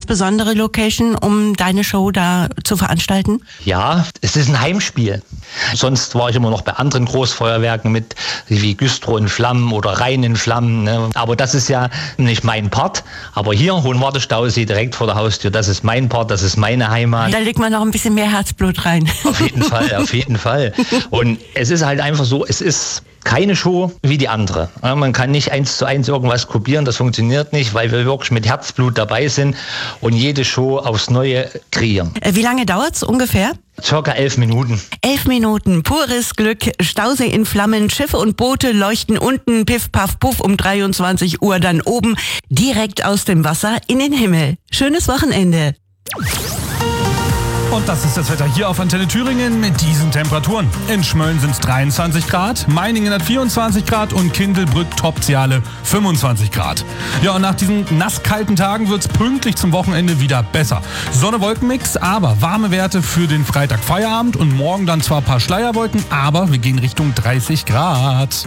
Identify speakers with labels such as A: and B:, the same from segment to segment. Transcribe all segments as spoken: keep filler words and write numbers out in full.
A: besondere Location, um deine Show da zu veranstalten?
B: Ja, es ist ein Heimspiel. Sonst war ich immer noch bei anderen Großfeuerwerken mit, wie Güstrow in Flammen oder Rhein in Flammen. Ne? Aber das ist ja nicht mein Part. Aber hier, Hohenwarte-Stausee, direkt vor der Haustür, das ist mein Part, das ist meine Heimat.
A: Da legt man noch ein bisschen mehr Herzblut rein.
B: Auf jeden Fall, auf jeden Fall. Und es ist halt einfach so, es ist keine Show wie die andere. Ja, man kann nicht eins zu eins irgendwas kopieren, das funktioniert nicht, weil wir wirklich mit Herzblut dabei sind und jede Show aufs Neue kreieren.
A: Wie lange dauert's ungefähr?
B: Circa elf Minuten.
A: Elf Minuten, pures Glück, Stausee in Flammen, Schiffe und Boote leuchten unten, piff, paff, puff, um dreiundzwanzig Uhr dann oben, direkt aus dem Wasser in den Himmel. Schönes Wochenende.
C: Und das ist das Wetter hier auf Antenne Thüringen mit diesen Temperaturen. In Schmölln sind es dreiundzwanzig Grad, Meiningen hat vierundzwanzig Grad und Kindelbrück-Topziale fünfundzwanzig Grad. Ja, und nach diesen nasskalten Tagen wird es pünktlich zum Wochenende wieder besser. Sonne-Wolkenmix, aber warme Werte für den Freitag Feierabend und morgen dann zwar ein paar Schleierwolken, aber wir gehen Richtung dreißig Grad.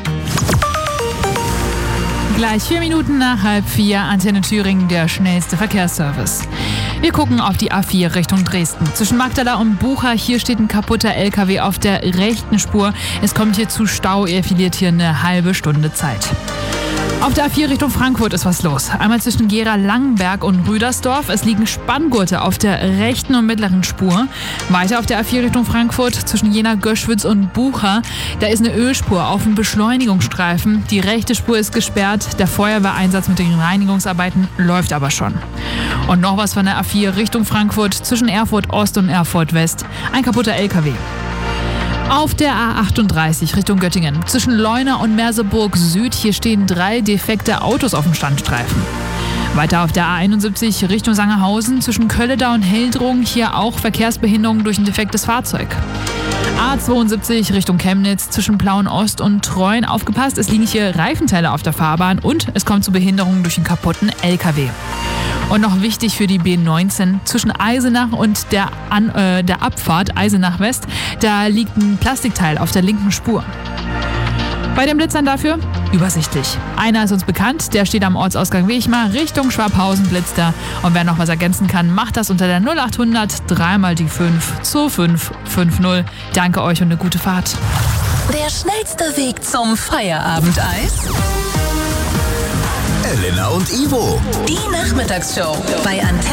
D: Gleich vier Minuten nach halb vier, Antenne Thüringen, der schnellste Verkehrsservice. Wir gucken auf die A vier Richtung Dresden. Zwischen Magdala und Bucha, hier steht ein kaputter L K W auf der rechten Spur. Es kommt hier zu Stau, ihr verliert hier eine halbe Stunde Zeit. Auf der A vier Richtung Frankfurt ist was los. Einmal zwischen Gera-Langenberg und Rüdersdorf. Es liegen Spanngurte auf der rechten und mittleren Spur. Weiter auf der A vier Richtung Frankfurt zwischen Jena, Göschwitz und Bucha. Da ist eine Ölspur auf dem Beschleunigungsstreifen. Die rechte Spur ist gesperrt. Der Feuerwehreinsatz mit den Reinigungsarbeiten läuft aber schon. Und noch was von der A vier Richtung Frankfurt zwischen Erfurt Ost und Erfurt West. Ein kaputter L K W. Auf der A achtunddreißig Richtung Göttingen. Zwischen Leuna und Merseburg Süd. Hier stehen drei defekte Autos auf dem Standstreifen. Weiter auf der A einundsiebzig Richtung Sangerhausen. Zwischen Kölledau und Heldrung. Hier auch Verkehrsbehinderung durch ein defektes Fahrzeug. A zweiundsiebzig Richtung Chemnitz. Zwischen Plauen Ost und Treuen. Aufgepasst, es liegen hier Reifenteile auf der Fahrbahn. Und es kommt zu Behinderungen durch einen kaputten L K W. Und noch wichtig für die B neunzehn, zwischen Eisenach und der, An äh, der Abfahrt Eisenach West, da liegt ein Plastikteil auf der linken Spur. Bei den Blitzern dafür übersichtlich. Einer ist uns bekannt, der steht am Ortsausgang Wechmar, Richtung Schwabhausen blitzt er. Und wer noch was ergänzen kann, macht das unter der null achthundert drei mal die fünf zwei fünf fünf null. Danke euch und eine gute Fahrt.
E: Der schnellste Weg zum Feierabendeis?
F: Elena und Ivo.
E: Die Nachmittagsshow bei Antenne.